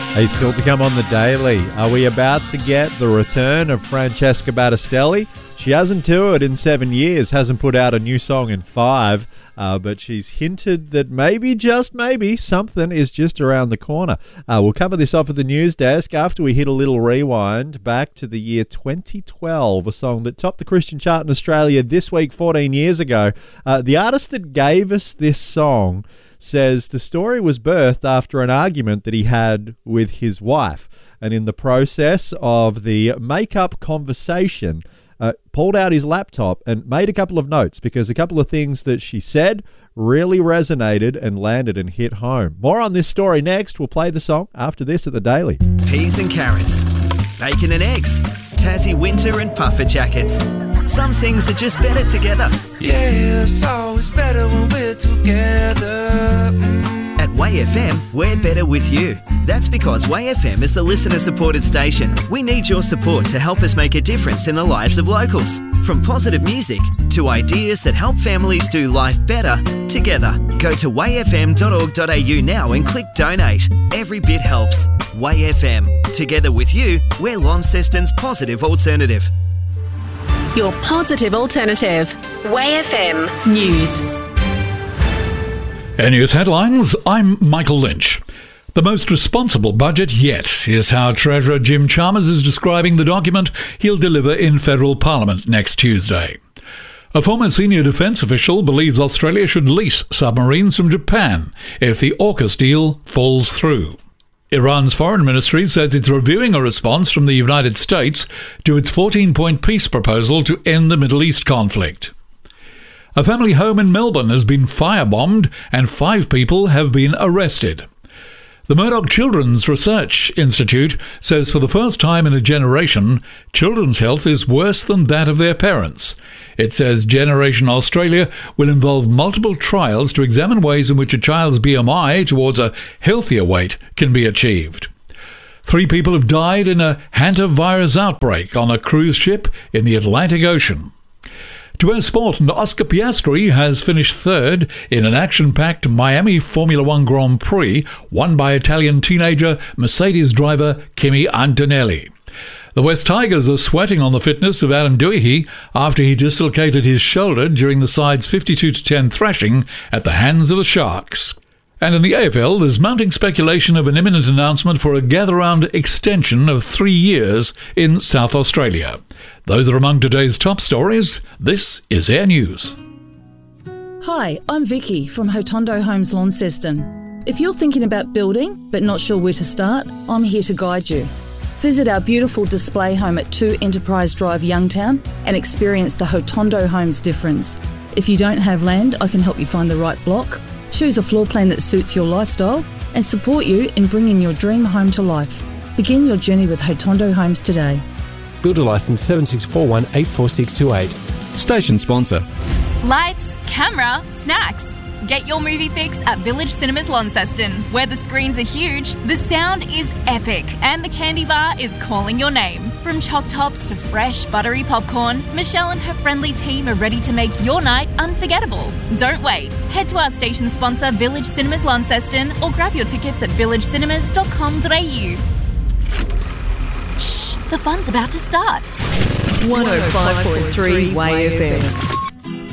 Hey, still to come on the Daily. Are we about to get the return of Francesca Battistelli? She hasn't toured in 7 years, hasn't put out a new song in 5, but she's hinted that maybe, just maybe, something is just around the corner. We'll cover this off at the news desk after we hit a little rewind back to the year 2012, a song that topped the Christian chart in Australia this week 14 years ago. The artist that gave us this song says the story was birthed after an argument that he had with his wife. And in the process of the make-up conversation, pulled out his laptop and made a couple of notes because a couple of things that she said really resonated and landed and hit home. More on this story next. We'll play the song after this at the Daily. Peas and carrots, bacon and eggs, Tassie winter and puffer jackets. Some things are just better together. Yeah, it's always better when we're together. At Way FM, we're better with you. That's because Way FM is a listener-supported station. We need your support to help us make a difference in the lives of locals. From positive music to ideas that help families do life better together. Go to wayfm.org.au now and click donate. Every bit helps. Way FM. Together with you, we're Launceston's positive alternative. Your positive alternative. Way FM News. News headlines, I'm Michael Lynch. The most responsible budget yet is how Treasurer Jim Chalmers is describing the document he'll deliver in federal parliament next Tuesday. A former senior defence official believes Australia should lease submarines from Japan if the AUKUS deal falls through. Iran's foreign ministry says it's reviewing a response from the United States to its 14-point peace proposal to end the Middle East conflict. A family home in Melbourne has been firebombed and 5 people have been arrested. The Murdoch Children's Research Institute says for the first time in a generation, children's health is worse than that of their parents. It says Generation Australia will involve multiple trials to examine ways in which a child's BMI towards a healthier weight can be achieved. 3 people have died in a hantavirus outbreak on a cruise ship in the Atlantic Ocean. To our sport, and Oscar Piastri has finished third in an action-packed Miami Formula One Grand Prix won by Italian teenager Mercedes driver Kimi Antonelli. The West Tigers are sweating on the fitness of Aaron Duihi after he dislocated his shoulder during the side's 52-10 thrashing at the hands of the Sharks. And in the AFL, there's mounting speculation of an imminent announcement for a gather-round extension of 3 years in South Australia. Those are among today's top stories. This is Air News. Hi, I'm Vicky from Hotondo Homes Launceston. If you're thinking about building but not sure where to start, I'm here to guide you. Visit our beautiful display home at 2 Enterprise Drive, Youngtown, and experience the Hotondo Homes difference. If you don't have land, I can help you find the right block, choose a floor plan that suits your lifestyle, and support you in bringing your dream home to life. Begin your journey with Hotondo Homes today. Builder licence 7641 84628. Station sponsor. Lights, camera, snacks. Get your movie fix at Village Cinemas Launceston, where the screens are huge, the sound is epic, and the candy bar is calling your name. From choc tops to fresh, buttery popcorn, Michelle and her friendly team are ready to make your night unforgettable. Don't wait. Head to our station sponsor, Village Cinemas Launceston, or grab your tickets at villagecinemas.com.au. Shh, the fun's about to start. 105.3 Way FM.